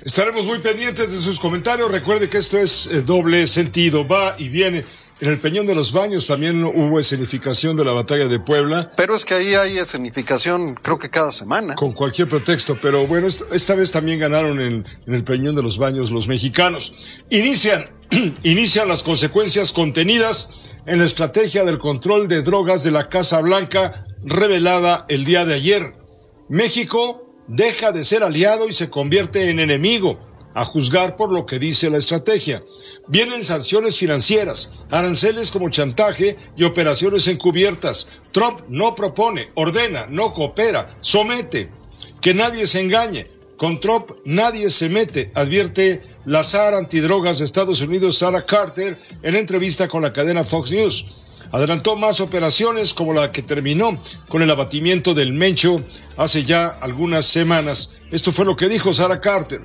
Estaremos muy pendientes de sus comentarios. Recuerde que esto es doble sentido, va y viene. En el Peñón de los Baños también hubo escenificación de la batalla de Puebla. Pero es que ahí hay escenificación, creo que cada semana. Con cualquier pretexto, pero bueno, esta vez también ganaron en el Peñón de los Baños los mexicanos. Inician las consecuencias contenidas en la estrategia del control de drogas de la Casa Blanca revelada el día de ayer. México deja de ser aliado y se convierte en enemigo, a juzgar por lo que dice la estrategia. Vienen sanciones financieras, aranceles como chantaje y operaciones encubiertas. Trump no propone, ordena, no coopera, somete. Que nadie se engañe. Con Trump nadie se mete, advierte la zar antidrogas de Estados Unidos, Sarah Carter, en entrevista con la cadena Fox News. Adelantó más operaciones como la que terminó con el abatimiento del Mencho hace ya algunas semanas. Esto fue lo que dijo Sarah Carter.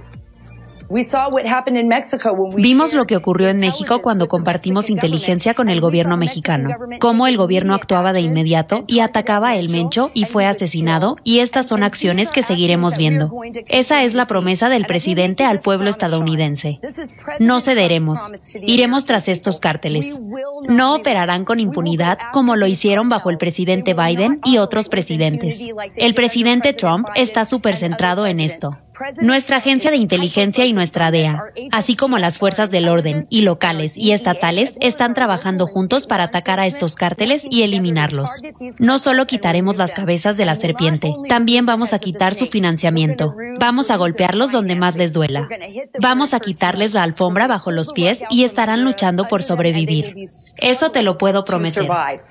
Vimos lo que ocurrió en México cuando compartimos inteligencia con el gobierno mexicano, cómo el gobierno actuaba de inmediato y atacaba a El Mencho y fue asesinado, y estas son acciones que seguiremos viendo. Esa es la promesa del presidente al pueblo estadounidense. No cederemos. Iremos tras estos cárteles. No operarán con impunidad como lo hicieron bajo el presidente Biden y otros presidentes. El presidente Trump está súper centrado en esto. Nuestra agencia de inteligencia y nuestra DEA, así como las fuerzas del orden y locales y estatales, están trabajando juntos para atacar a estos cárteles y eliminarlos. No solo quitaremos las cabezas de la serpiente, también vamos a quitar su financiamiento. Vamos a golpearlos donde más les duela. Vamos a quitarles la alfombra bajo los pies y estarán luchando por sobrevivir. Eso te lo puedo prometer.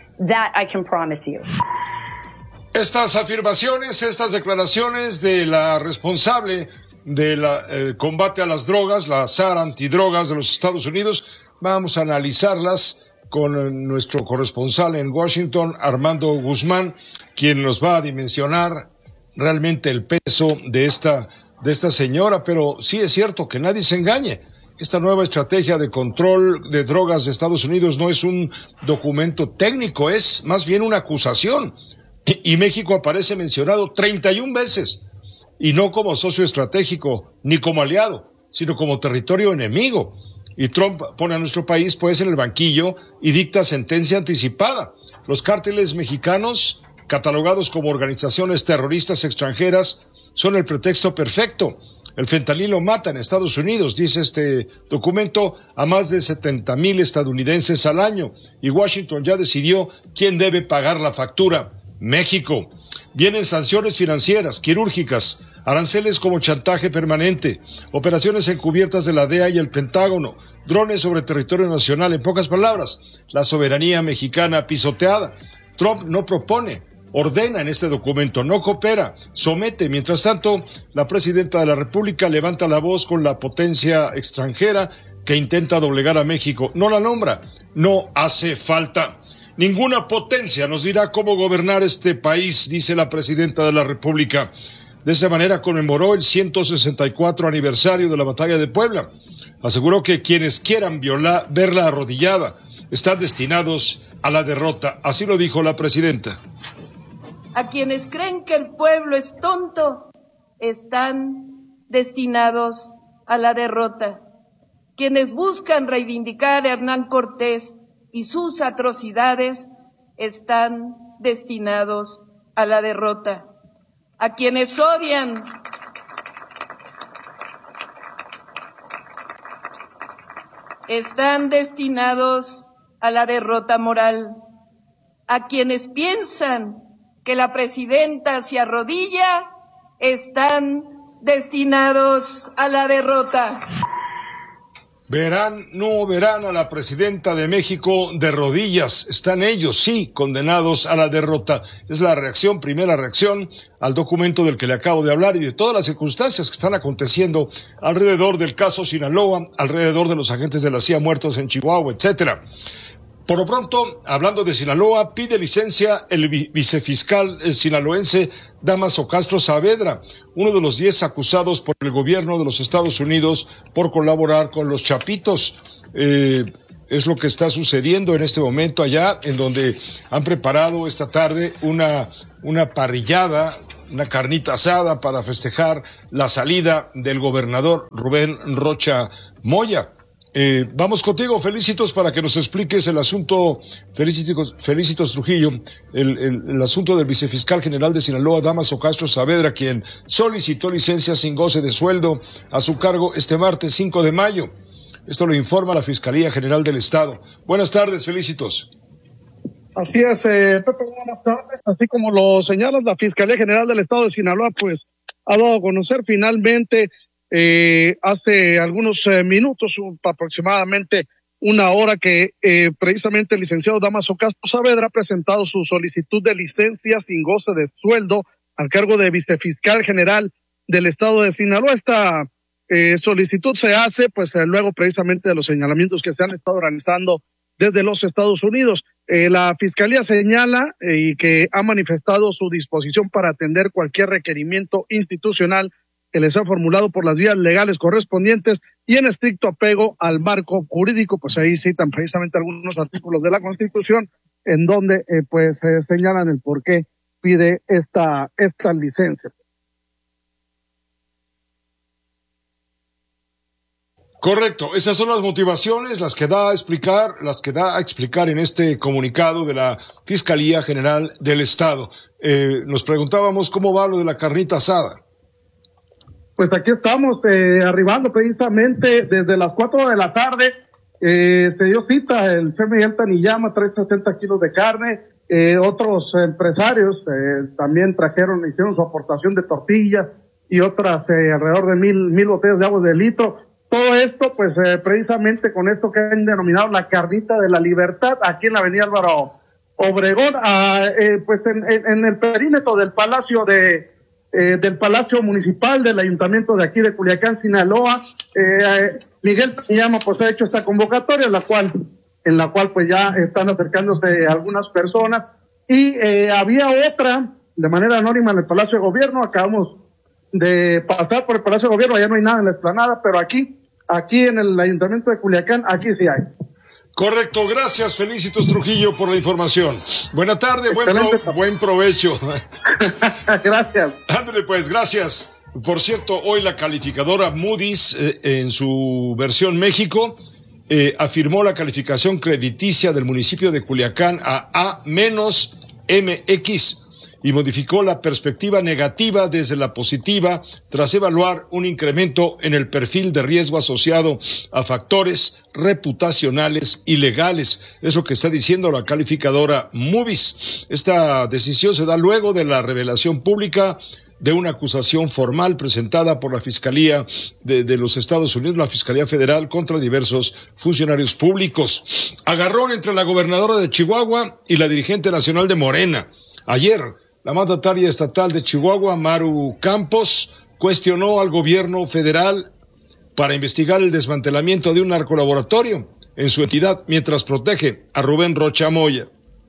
Estas afirmaciones, estas declaraciones de la responsable del combate a las drogas, la zar antidrogas de los Estados Unidos, vamos a analizarlas con nuestro corresponsal en Washington, Armando Guzmán, quien nos va a dimensionar realmente el peso de esta señora. Pero sí es cierto que nadie se engañe. Esta nueva estrategia de control de drogas de Estados Unidos no es un documento técnico, es más bien una acusación. Y México aparece mencionado 31 veces, y no como socio estratégico, ni como aliado, sino como territorio enemigo. Y Trump pone a nuestro país pues en el banquillo y dicta sentencia anticipada. Los cárteles mexicanos, catalogados como organizaciones terroristas extranjeras, son el pretexto perfecto. El fentanilo mata en Estados Unidos, dice este documento, a más de 70,000 estadounidenses al año, y Washington ya decidió quién debe pagar la factura. México. Vienen sanciones financieras, quirúrgicas, aranceles como chantaje permanente, operaciones encubiertas de la DEA y el Pentágono, drones sobre territorio nacional. En pocas palabras, la soberanía mexicana pisoteada. Trump no propone, ordena en este documento, no coopera, somete. Mientras tanto, la presidenta de la República levanta la voz con la potencia extranjera que intenta doblegar a México. No la nombra, no hace falta. Ninguna potencia nos dirá cómo gobernar este país, dice la presidenta de la República. De esa manera conmemoró el 164 aniversario de la batalla de Puebla. Aseguró que quienes quieran verla arrodillada están destinados a la derrota. Así lo dijo la presidenta. A quienes creen que el pueblo es tonto, están destinados a la derrota. Quienes buscan reivindicar a Hernán Cortés y sus atrocidades están destinados a la derrota. A quienes odian están destinados a la derrota moral. A quienes piensan que la presidenta se arrodilla están destinados a la derrota. No verán a la presidenta de México de rodillas. Están ellos, sí, condenados a la derrota. Es la primera reacción al documento del que le acabo de hablar y de todas las circunstancias que están aconteciendo alrededor del caso Sinaloa, alrededor de los agentes de la CIA muertos en Chihuahua, etcétera. Por lo pronto, hablando de Sinaloa, pide licencia el vicefiscal sinaloense Dámaso Castro Saavedra, uno de los 10 acusados por el gobierno de los Estados Unidos por colaborar con los Chapitos. Es lo que está sucediendo en este momento allá, en donde han preparado esta tarde una parrillada una carnita asada para festejar la salida del gobernador Rubén Rocha Moya. Vamos contigo, Felicitos, para que nos expliques el asunto, Felicitos Trujillo, el asunto del vicefiscal general de Sinaloa, Dámaso Castro Saavedra, quien solicitó licencia sin goce de sueldo a su cargo este martes 5 de mayo. Esto lo informa la Fiscalía General del Estado. Buenas tardes, Felicitos. Así es, Pepe, buenas tardes. Así como lo señalas, la Fiscalía General del Estado de Sinaloa, pues, ha dado a conocer finalmente hace algunos minutos, aproximadamente una hora, que precisamente el licenciado Dámaso Castro Saavedra ha presentado su solicitud de licencia sin goce de sueldo al cargo de vicefiscal general del estado de Sinaloa. Esta solicitud se hace pues luego precisamente de los señalamientos que se han estado realizando desde los Estados Unidos. La Fiscalía señala y que ha manifestado su disposición para atender cualquier requerimiento institucional que les ha formulado por las vías legales correspondientes y en estricto apego al marco jurídico. Pues ahí citan precisamente algunos artículos de la Constitución en donde señalan el por qué pide esta licencia. Correcto, esas son las motivaciones, las que da a explicar en este comunicado de la Fiscalía General del Estado. Nos preguntábamos cómo va lo de la carnita asada. Pues aquí estamos arribando precisamente desde las 4 de la tarde. Se dio cita el FMI Altaniyama, trae 60 kilos de carne. Otros empresarios también hicieron su aportación de tortillas y otras alrededor de mil botellas de agua de litro. Todo esto, pues precisamente con esto que han denominado la carnita de la libertad, aquí en la avenida Álvaro Obregón, pues en el perímetro del Palacio Municipal del Ayuntamiento de aquí de Culiacán, Sinaloa. Miguel Taniyama pues ha hecho esta convocatoria, en la cual pues ya están acercándose algunas personas, y había otra de manera anónima en el Palacio de Gobierno. Acabamos de pasar por el Palacio de Gobierno, allá no hay nada en la explanada, pero aquí en el Ayuntamiento de Culiacán, aquí sí hay. Correcto, gracias, Felicitos Trujillo, por la información. Buena tarde, buen provecho. Gracias. Ándale pues, gracias. Por cierto, hoy la calificadora Moody's, en su versión México, afirmó la calificación crediticia del municipio de Culiacán a A-MX y modificó la perspectiva negativa desde la positiva tras evaluar un incremento en el perfil de riesgo asociado a factores reputacionales y legales. Es lo que está diciendo la calificadora Moody's. Esta decisión se da luego de la revelación pública de una acusación formal presentada por la Fiscalía de los Estados Unidos, la Fiscalía Federal, contra diversos funcionarios públicos. Agarrón entre la gobernadora de Chihuahua y la dirigente nacional de Morena. Ayer, la mandataria estatal de Chihuahua, Maru Campos, cuestionó al gobierno federal para investigar el desmantelamiento de un narcolaboratorio en su entidad mientras protege a Rubén Rocha Moya.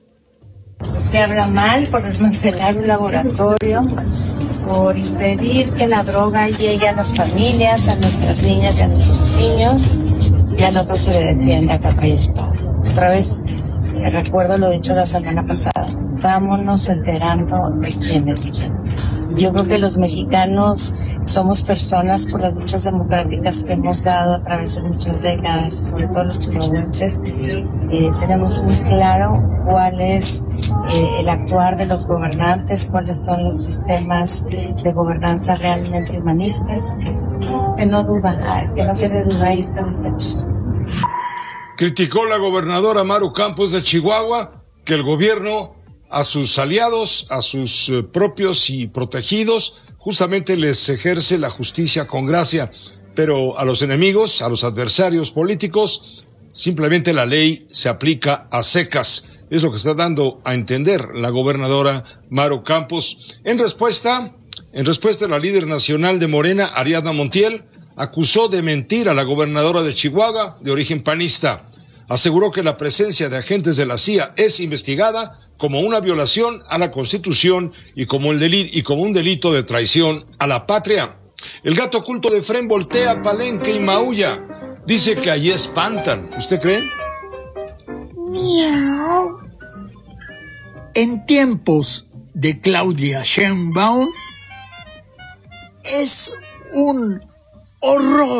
Se habla mal por desmantelar un laboratorio, por impedir que la droga llegue a las familias, a nuestras niñas y a nuestros niños, y al otro se le defiende a capa y espada. Otra vez, recuerdo lo dicho la semana pasada, vámonos enterando de quiénes. Yo creo que los mexicanos somos personas por las luchas democráticas que hemos dado a través de muchas décadas, sobre todo los chihuahuenses. Tenemos muy claro cuál es el actuar de los gobernantes, cuáles son los sistemas de gobernanza realmente humanistas. Que no quede duda, ahí están los hechos. Criticó la gobernadora Maru Campos de Chihuahua que el gobierno a sus aliados, a sus propios y protegidos, justamente les ejerce la justicia con gracia, pero a los enemigos, a los adversarios políticos, simplemente la ley se aplica a secas. Es lo que está dando a entender la gobernadora Maru Campos. En respuesta, la líder nacional de Morena, Ariadna Montiel, acusó de mentir a la gobernadora de Chihuahua, de origen panista. Aseguró que la presencia de agentes de la CIA es investigada como una violación a la Constitución y como un delito de traición a la patria. El gato oculto de Fren voltea Palenque y maulla. Dice que allí espantan. ¿Usted cree? Miau. En tiempos de Claudia Sheinbaum, es un horror.